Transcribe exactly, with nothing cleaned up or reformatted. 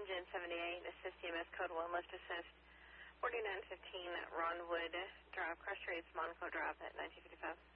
engine seventy-eight, assist E M S code one, lift assist, forty-nine fifteen Ronwood Drive, crush rates, Monaco Drive at nineteen fifty-five.